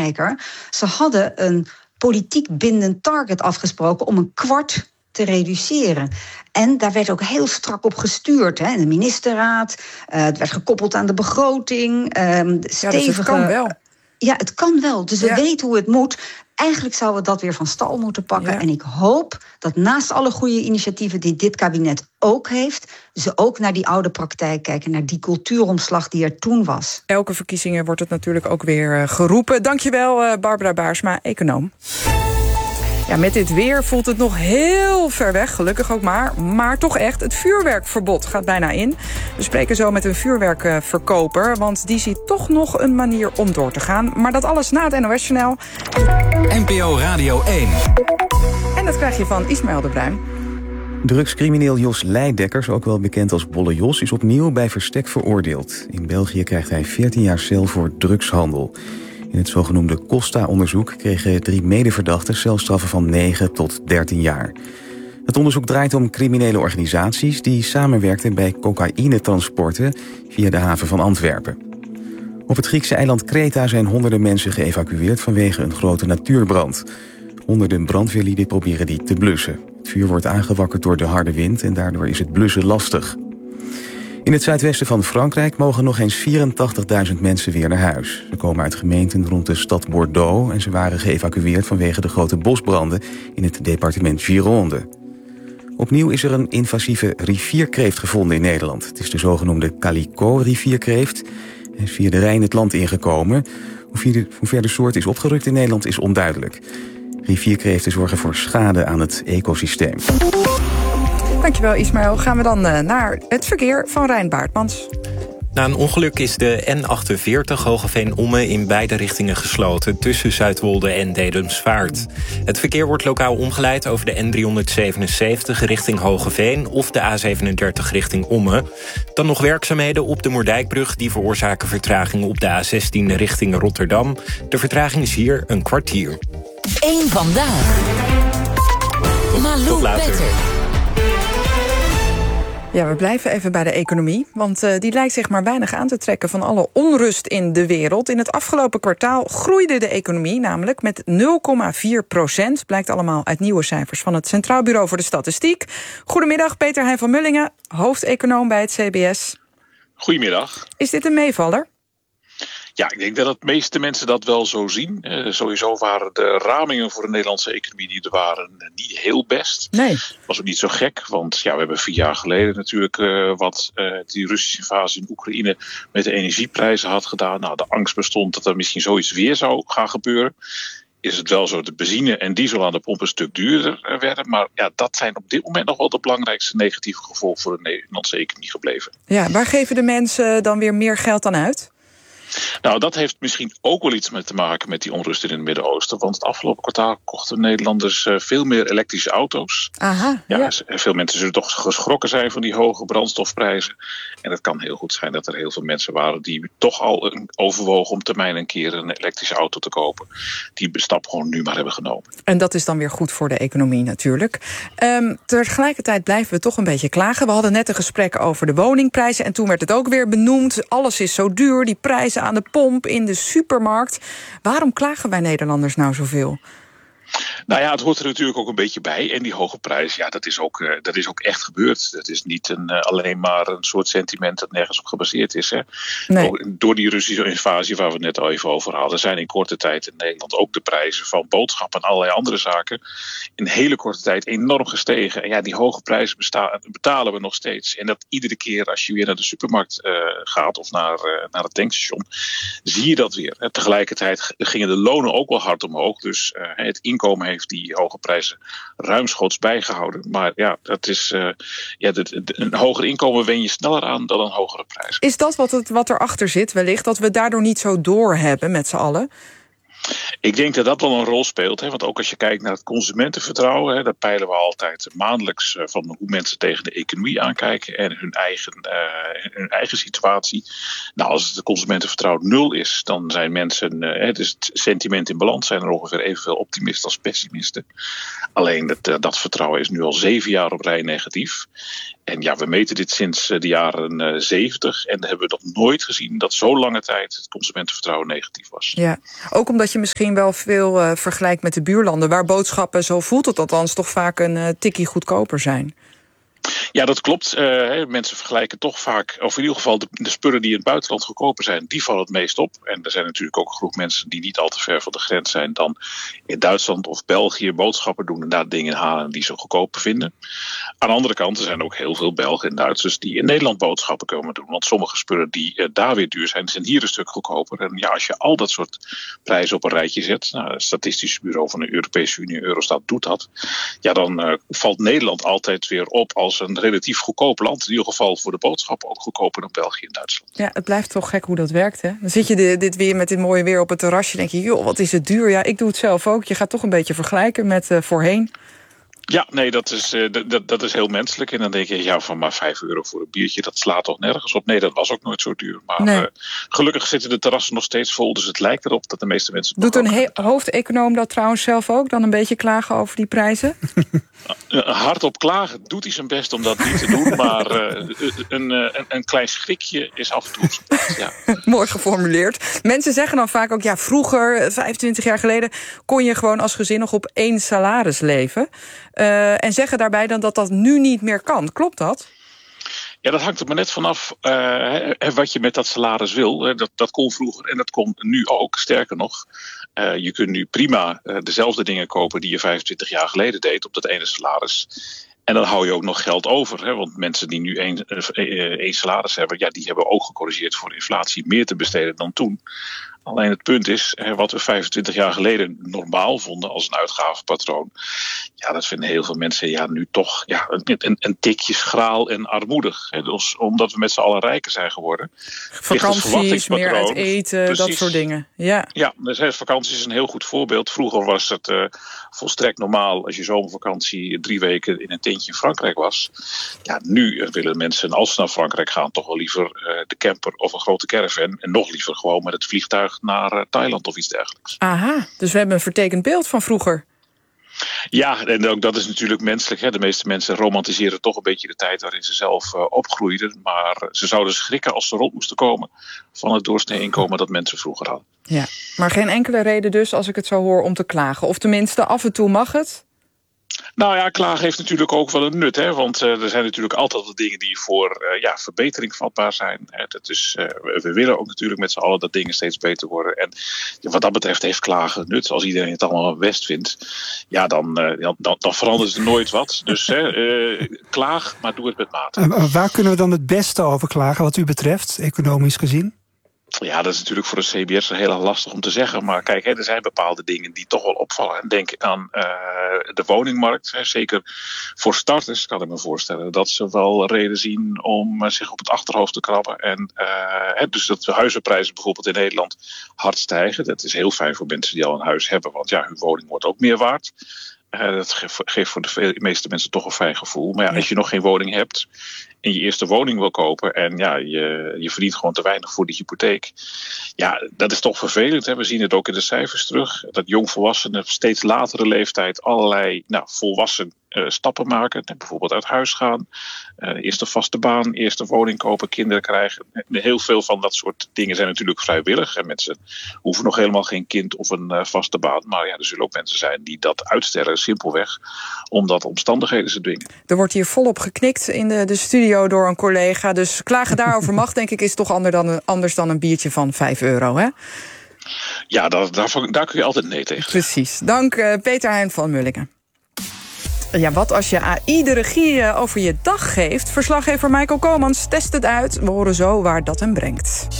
belangrijker. Ze hadden een politiek bindend target afgesproken om 1/4 te reduceren. En daar werd ook heel strak op gestuurd. Hè. De ministerraad, het werd gekoppeld aan de begroting. Dus het kan wel. Ja, het kan wel. Dus we weten hoe het moet. Eigenlijk zouden we dat weer van stal moeten pakken. Ja. En ik hoop dat naast alle goede initiatieven die dit kabinet ook heeft, ze ook naar die oude praktijk kijken, naar die cultuuromslag die er toen was. Elke verkiezingen wordt het natuurlijk ook weer geroepen. Dankjewel, Barbara Baarsma, econoom. Ja, met dit weer voelt het nog heel ver weg, gelukkig ook maar toch echt. Het vuurwerkverbod gaat bijna in. We spreken zo met een vuurwerkverkoper, want die ziet toch nog een manier om door te gaan. Maar dat alles na het NOS-journaal. NPO Radio 1. En dat krijg je van Ismaël de Bruin. Drugscrimineel Jos Leidekkers, ook wel bekend als Bolle Jos, is opnieuw bij verstek veroordeeld. In België krijgt hij 14 jaar cel voor drugshandel. In het zogenoemde Costa-onderzoek kregen 3 medeverdachten celstraffen van 9 tot 13 jaar. Het onderzoek draait om criminele organisaties die samenwerkten bij cocaïnetransporten via de haven van Antwerpen. Op het Griekse eiland Kreta zijn honderden mensen geëvacueerd vanwege een grote natuurbrand. Honderden brandweerlieden proberen die te blussen. Het vuur wordt aangewakkerd door de harde wind en daardoor is het blussen lastig. In het zuidwesten van Frankrijk mogen nog eens 84.000 mensen weer naar huis. Ze komen uit gemeenten rond de stad Bordeaux en ze waren geëvacueerd vanwege de grote bosbranden in het departement Gironde. Opnieuw is er een invasieve rivierkreeft gevonden in Nederland. Het is de zogenoemde calico-rivierkreeft. Hij is via de Rijn het land ingekomen. Hoe ver de soort is opgerukt in Nederland is onduidelijk. Rivierkreeften zorgen voor schade aan het ecosysteem. Dankjewel, Ismaël. Gaan we dan naar het verkeer van Rijn Baartmans. Na een ongeluk is de N48 Hoogeveen-Ommen in beide richtingen gesloten, tussen Zuidwolde en Dedemsvaart. Het verkeer wordt lokaal omgeleid over de N377 richting Hogeveen of de A37 richting Ommen. Dan nog werkzaamheden op de Moerdijkbrug, die veroorzaken vertraging op de A16 richting Rotterdam. De vertraging is hier een kwartier. Eén vandaag. Tot later. Petter. Ja, we blijven even bij de economie, want die lijkt zich maar weinig aan te trekken van alle onrust in de wereld. In het afgelopen kwartaal groeide de economie namelijk met 0,4%. Blijkt allemaal uit nieuwe cijfers van het Centraal Bureau voor de Statistiek. Goedemiddag, Peter Hein van Mullingen, hoofdeconoom bij het CBS. Goedemiddag. Is dit een meevaller? Ja, ik denk dat de meeste mensen dat wel zo zien. Sowieso waren de ramingen voor de Nederlandse economie die er waren niet heel best. Nee. Was ook niet zo gek, want ja, we hebben 4 jaar geleden natuurlijk wat die Russische invasie in Oekraïne met de energieprijzen had gedaan. Nou, de angst bestond dat er misschien zoiets weer zou gaan gebeuren. Is het wel zo dat de benzine en diesel aan de pomp een stuk duurder werden. Maar ja, dat zijn op dit moment nog wel de belangrijkste negatieve gevolgen voor de Nederlandse economie gebleven. Ja, waar geven de mensen dan weer meer geld aan uit? Nou, dat heeft misschien ook wel iets te maken met die onrust in het Midden-Oosten. Want het afgelopen kwartaal kochten Nederlanders veel meer elektrische auto's. Aha, ja. Veel mensen zullen toch geschrokken zijn van die hoge brandstofprijzen. En het kan heel goed zijn dat er heel veel mensen waren die toch al overwogen om termijn een keer een elektrische auto te kopen. Die stap gewoon nu maar hebben genomen. En dat is dan weer goed voor de economie natuurlijk. Tegelijkertijd blijven we toch een beetje klagen. We hadden net een gesprek over de woningprijzen en toen werd het ook weer benoemd. Alles is zo duur, die prijzen aan de pomp, in de supermarkt. Waarom klagen wij Nederlanders nou zoveel? Nou ja, het hoort er natuurlijk ook een beetje bij. En die hoge prijs, ja, dat is ook echt gebeurd. Dat is niet alleen maar een soort sentiment dat nergens op gebaseerd is. Hè. Nee. Door die Russische invasie, waar we het net al even over hadden, zijn in korte tijd in Nederland ook de prijzen van boodschappen en allerlei andere zaken in hele korte tijd enorm gestegen. En ja, die hoge prijzen betalen we nog steeds. En dat iedere keer als je weer naar de supermarkt gaat of naar het tankstation, zie je dat weer. En tegelijkertijd gingen de lonen ook wel hard omhoog. Dus het inkomen heeft die hoge prijzen ruimschoots bijgehouden. Maar ja, dat is een hoger inkomen wen je sneller aan dan een hogere prijs. Is dat wat erachter zit wellicht? Dat we daardoor niet zo doorhebben met z'n allen? Ik denk dat dat wel een rol speelt. Hè? Want ook als je kijkt naar het consumentenvertrouwen, daar peilen we altijd maandelijks van hoe mensen tegen de economie aankijken en hun eigen situatie. Nou, als het consumentenvertrouwen 0 is, dan zijn mensen, dus het sentiment in balans, zijn er ongeveer evenveel optimisten als pessimisten. Alleen dat vertrouwen is nu al 7 jaar op rij negatief. En ja, we meten dit sinds de jaren 70 en hebben we nog nooit gezien dat zo lange tijd het consumentenvertrouwen negatief was. Ja, ook omdat je misschien wel veel vergelijkt met de buurlanden, waar boodschappen, zo voelt het althans, toch vaak een tikkie goedkoper zijn. Ja, dat klopt. Mensen vergelijken toch vaak, of in ieder geval de spullen die in het buitenland goedkoper zijn, die vallen het meest op. En er zijn natuurlijk ook een groep mensen die niet al te ver van de grens zijn dan in Duitsland of België boodschappen doen en daar dingen halen die ze goedkoper vinden. Aan de andere kant, er zijn ook heel veel Belgen en Duitsers die in Nederland boodschappen komen doen. Want sommige spullen die daar weer duur zijn hier een stuk goedkoper. En ja, als je al dat soort prijzen op een rijtje zet, het Statistisch Bureau van de Europese Unie, Eurostat, doet dat. Ja, dan valt Nederland altijd weer op als een relatief goedkoop land. In ieder geval voor de boodschappen ook goedkoper dan België en Duitsland. Ja, het blijft toch gek hoe dat werkt, hè? Dan zit je dit weer met dit mooie weer op het terrasje, denk je, joh, wat is het duur? Ja, ik doe het zelf ook. Je gaat toch een beetje vergelijken met voorheen. Ja, nee, dat is heel menselijk. En dan denk je, ja, van maar €5 voor een biertje, dat slaat toch nergens op? Nee, dat was ook nooit zo duur. Maar nee. Gelukkig zitten de terrassen nog steeds vol, dus het lijkt erop dat de meeste mensen... Doet een hoofdeconoom dat trouwens zelf ook? Dan een beetje klagen over die prijzen? Hardop klagen doet hij zijn best om dat niet te doen, maar een klein schrikje is af en toe op zijn plaats, ja. Mooi geformuleerd. Mensen zeggen dan vaak ook, ja, vroeger, 25 jaar geleden, kon je gewoon als gezin nog op 1 salaris leven. En zeggen daarbij dan dat dat nu niet meer kan. Klopt dat? Ja, dat hangt er maar net vanaf wat je met dat salaris wil. Dat kon vroeger en dat kon nu ook. Sterker nog, je kunt nu prima dezelfde dingen kopen die je 25 jaar geleden deed op dat ene salaris. En dan hou je ook nog geld over. Hè? Want mensen die nu één salaris hebben, ja, die hebben ook gecorrigeerd voor inflatie meer te besteden dan toen. Alleen het punt is, wat we 25 jaar geleden normaal vonden als een uitgavenpatroon. Ja, dat vinden heel veel mensen nu toch een tikje schraal en armoedig. Dus omdat we met z'n allen rijker zijn geworden. Vakanties, meer uit eten, precies. Dat soort dingen. Ja, dus vakantie is een heel goed voorbeeld. Vroeger was het volstrekt normaal als je zomervakantie 3 weken in een tentje in Frankrijk was. Ja, nu willen mensen, als ze naar Frankrijk gaan, toch wel liever de camper of een grote caravan. En nog liever gewoon met het vliegtuig naar Thailand of iets dergelijks. Aha, dus we hebben een vertekend beeld van vroeger. Ja, en ook dat is natuurlijk menselijk. Hè. De meeste mensen romantiseren toch een beetje de tijd waarin ze zelf opgroeiden. Maar ze zouden schrikken als ze rond moesten komen van het doorsnee inkomen dat mensen vroeger hadden. Ja, maar geen enkele reden dus, als ik het zo hoor, om te klagen. Of tenminste, af en toe mag het. Nou ja, klagen heeft natuurlijk ook wel een nut. Hè? Want er zijn natuurlijk altijd wat dingen die voor verbetering vatbaar zijn. We willen ook natuurlijk met z'n allen dat dingen steeds beter worden. En wat dat betreft heeft klagen nut. Als iedereen het allemaal best vindt, ja, dan verandert er nooit wat. Dus klaag, maar doe het met mate. Waar kunnen we dan het beste over klagen wat u betreft, economisch gezien? Ja, dat is natuurlijk voor de CBS heel lastig om te zeggen. Maar kijk, er zijn bepaalde dingen die toch wel opvallen. En denk aan de woningmarkt. Zeker voor starters kan ik me voorstellen dat ze wel reden zien om zich op het achterhoofd te krabben. En dus dat de huizenprijzen bijvoorbeeld in Nederland hard stijgen. Dat is heel fijn voor mensen die al een huis hebben. Want ja, hun woning wordt ook meer waard. Dat geeft voor de meeste mensen toch een fijn gevoel. Maar ja, als je nog geen woning hebt en je eerste woning wil kopen en ja, je verdient gewoon te weinig voor die hypotheek. Ja, dat is toch vervelend. Hè? We zien het ook in de cijfers terug. Dat jongvolwassenen op steeds latere leeftijd allerlei volwassen stappen maken. Bijvoorbeeld uit huis gaan, eerste vaste baan, eerste woning kopen, kinderen krijgen. Heel veel van dat soort dingen zijn natuurlijk vrijwillig. En mensen hoeven nog helemaal geen kind of een vaste baan. Maar ja, er zullen ook mensen zijn die dat uitstellen, simpelweg omdat omstandigheden ze dwingen. Er wordt hier volop geknikt in de studio door een collega. Dus klagen daarover mag, denk ik, is toch anders dan een biertje van €5, hè? Ja, daar kun je altijd nee tegen. Precies. Dank Peter Hein van Mullingen. Ja, wat als je AI de regie over je dag geeft? Verslaggever Michael Komans test het uit. We horen zo waar dat hem brengt.